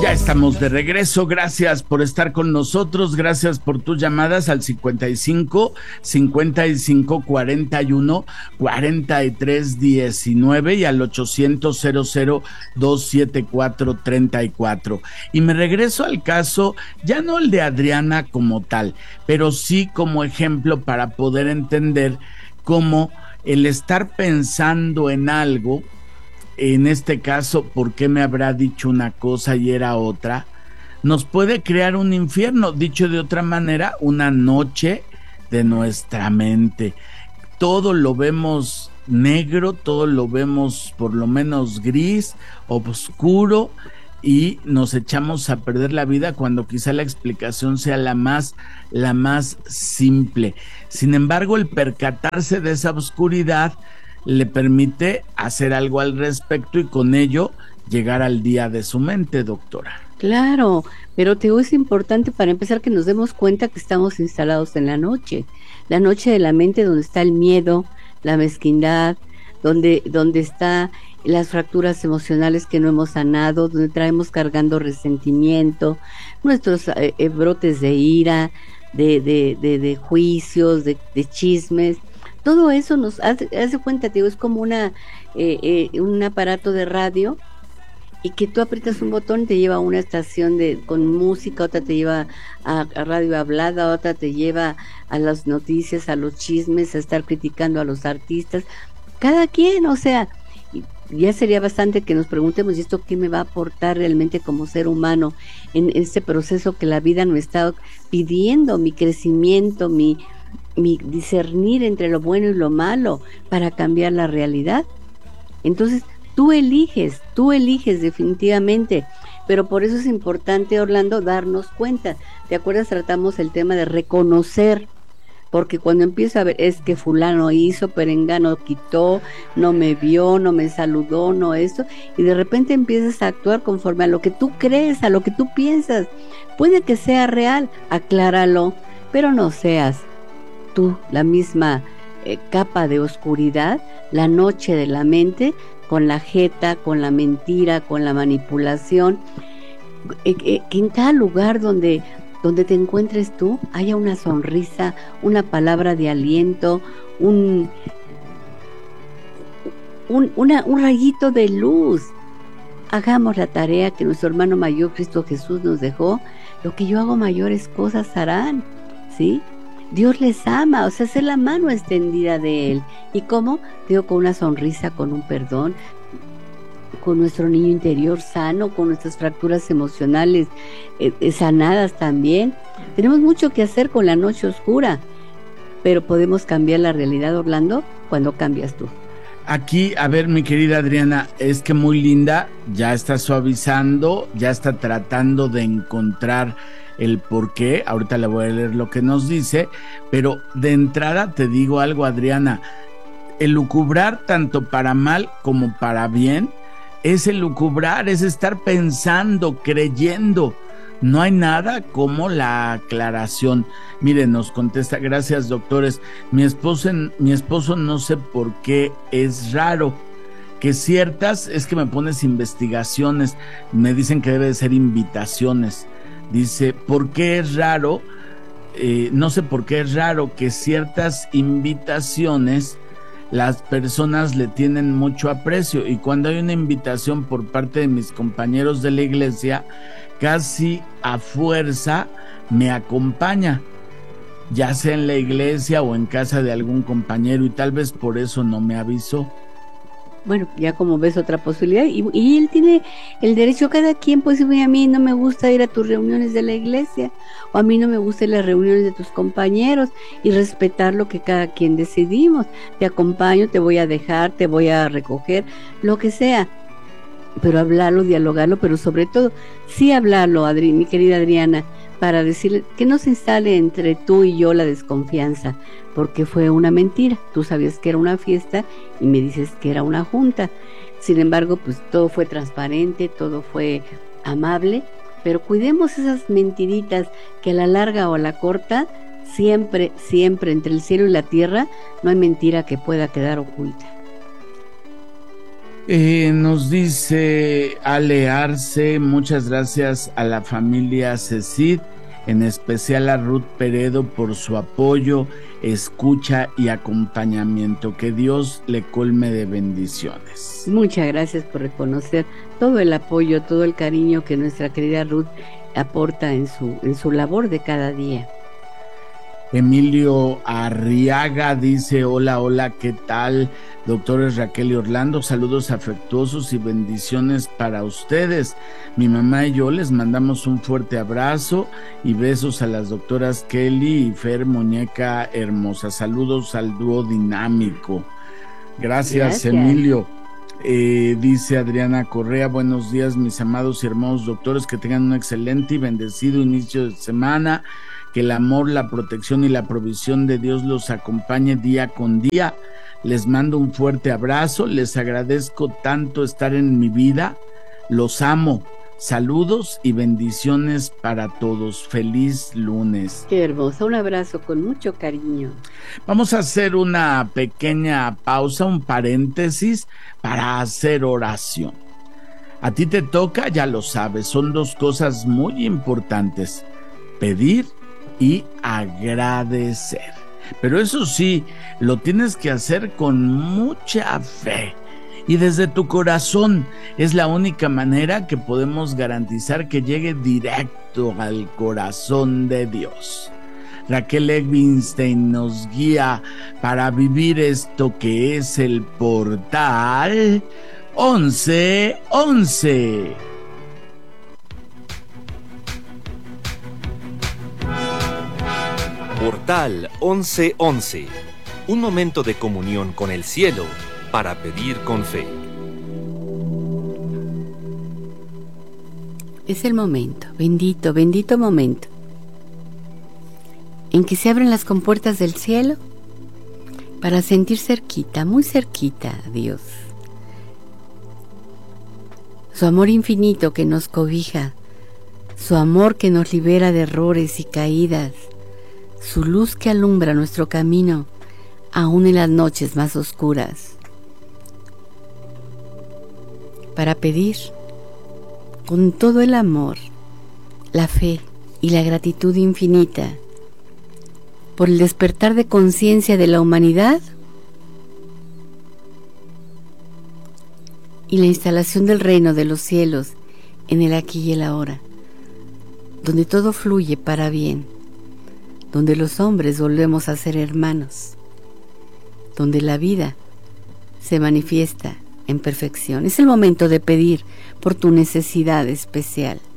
Ya estamos de regreso, gracias por estar con nosotros, gracias por tus llamadas al 55 41 43 19 y al 800 00 274 34. Y me regreso al caso, ya no el de Adriana como tal, pero sí como ejemplo para poder entender cómo el estar pensando en algo, en este caso, ¿por qué me habrá dicho una cosa y era otra? Nos puede crear un infierno, dicho de otra manera, una noche de nuestra mente. Todo lo vemos negro, todo lo vemos por lo menos gris, oscuro, y nos echamos a perder la vida cuando quizá la explicación sea la más simple. Sin embargo, el percatarse de esa oscuridad le permite hacer algo al respecto y con ello llegar al día de su mente, doctora. Claro, pero te digo, es importante para empezar que nos demos cuenta que estamos instalados en la noche de la mente, donde está el miedo, la mezquindad, donde está las fracturas emocionales que no hemos sanado, donde traemos cargando resentimiento, nuestros brotes de ira, de juicios, de chismes. Todo eso nos hace cuenta, te digo, es como un aparato de radio, y que tú aprietas un botón y te lleva a una estación con música, otra te lleva a radio hablada, otra te lleva a las noticias, a los chismes, a estar criticando a los artistas. Cada quien, o sea, ya sería bastante que nos preguntemos, ¿y esto qué me va a aportar realmente como ser humano en este proceso que la vida nos está pidiendo, mi crecimiento, mi discernir entre lo bueno y lo malo para cambiar la realidad? Entonces, tú eliges definitivamente, pero por eso es importante, Orlando, darnos cuenta. ¿Te acuerdas? Tratamos el tema de reconocer, porque cuando empiezo a ver, es que fulano hizo, perengano quitó, no me vio, no me saludó, no esto, y de repente empiezas a actuar conforme a lo que tú crees, a lo que tú piensas. Puede que sea real, acláralo, pero no seas tú la misma capa de oscuridad, la noche de la mente, con la jeta, con la mentira, con la manipulación, que en cada lugar donde te encuentres tú haya una sonrisa, una palabra de aliento, un rayito de luz. Hagamos la tarea que nuestro hermano mayor Cristo Jesús nos dejó. Lo que yo hago, mayores cosas harán, ¿sí? Dios les ama, o sea, hacer la mano extendida de Él. ¿Y cómo? Digo, con una sonrisa, con un perdón, con nuestro niño interior sano, con nuestras fracturas emocionales sanadas también. Tenemos mucho que hacer con la noche oscura, pero podemos cambiar la realidad, Orlando, cuando cambias tú. Aquí, a ver, mi querida Adriana, es que muy linda, ya está suavizando, ya está tratando de encontrar el por qué. Ahorita le voy a leer lo que nos dice, pero de entrada te digo algo, Adriana. El lucubrar, tanto para mal como para bien, es el lucubrar, es estar pensando, creyendo. No hay nada como la aclaración. Miren, nos contesta, gracias doctores, mi esposo no sé por qué es raro, que ciertas, es que me pones investigaciones, me dicen que debe de ser invitaciones. Dice, ¿por qué es raro? No sé por qué es raro que ciertas invitaciones las personas le tienen mucho aprecio, y cuando hay una invitación por parte de mis compañeros de la iglesia, casi a fuerza me acompaña, ya sea en la iglesia o en casa de algún compañero, y tal vez por eso no me avisó. Bueno, ya como ves otra posibilidad, y él tiene el derecho, cada quien, pues a mí no me gusta ir a tus reuniones de la iglesia, o a mí no me gustan las reuniones de tus compañeros, y respetar lo que cada quien decidimos. Te acompaño, te voy a dejar, te voy a recoger, lo que sea, pero hablarlo, dialogarlo, pero sobre todo, sí hablarlo, mi querida Adriana, para decirle que no se instale entre tú y yo la desconfianza, porque fue una mentira. Tú sabías que era una fiesta y me dices que era una junta. Sin embargo, pues todo fue transparente, todo fue amable, pero cuidemos esas mentiritas que a la larga o a la corta, siempre, siempre entre el cielo y la tierra, no hay mentira que pueda quedar oculta. Nos dice Ale Arce, muchas gracias a la familia Cecid, en especial a Ruth Peredo por su apoyo, escucha y acompañamiento. Que Dios le colme de bendiciones. Muchas gracias por reconocer todo el apoyo, todo el cariño que nuestra querida Ruth aporta en su labor de cada día. Emilio Arriaga dice: hola, hola, ¿qué tal? Doctores Raquel y Orlando, saludos afectuosos y bendiciones para ustedes. Mi mamá y yo les mandamos un fuerte abrazo y besos a las doctoras Kelly y Fer, muñeca hermosa. Saludos al dúo dinámico. Gracias. Emilio. Dice Adriana Correa: buenos días, mis amados y hermosos doctores, que tengan un excelente y bendecido inicio de semana. Que el amor, la protección y la provisión de Dios los acompañe día con día. Les mando un fuerte abrazo, les agradezco tanto estar en mi vida, los amo. Saludos y bendiciones para todos. Feliz lunes. Qué hermosa, un abrazo con mucho cariño. Vamos a hacer una pequeña pausa, un paréntesis para hacer oración. A ti te toca, ya lo sabes, son dos cosas muy importantes: pedir y agradecer. Pero eso sí, lo tienes que hacer con mucha fe y desde tu corazón. Es la única manera que podemos garantizar que llegue directo al corazón de Dios. Raquel Egvinstein nos guía para vivir esto que es el portal 1111. Portal 1111, un momento de comunión con el cielo para pedir con fe. Es el momento, bendito, bendito momento, en que se abren las compuertas del cielo para sentir cerquita, muy cerquita a Dios. Su amor infinito que nos cobija, su amor que nos libera de errores y caídas, su luz que alumbra nuestro camino, aún en las noches más oscuras. Para pedir, con todo el amor, la fe y la gratitud infinita, por el despertar de conciencia de la humanidad y la instalación del reino de los cielos en el aquí y el ahora, donde todo fluye para bien, donde los hombres volvemos a ser hermanos, donde la vida se manifiesta en perfección. Es el momento de pedir por tu necesidad especial.